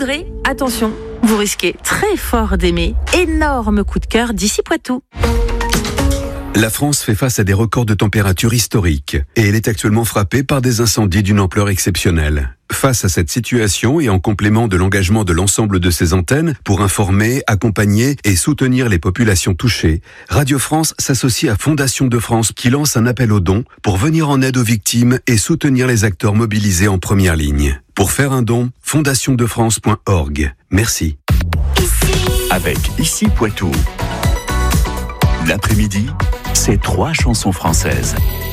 Audrey, attention, vous risquez très fort d'aimer. Énorme coup de cœur d'ici Poitou. La France fait face à des records de température historiques et elle est actuellement frappée par des incendies d'une ampleur exceptionnelle. Face à cette situation et en complément de l'engagement de l'ensemble de ses antennes pour informer, accompagner et soutenir les populations touchées, Radio France s'associe à Fondation de France qui lance un appel aux dons pour venir en aide aux victimes et soutenir les acteurs mobilisés en première ligne. Pour faire un don, fondationdefrance.org. Merci. Avec Ici Poitou. L'après-midi, c'est 3 chansons françaises.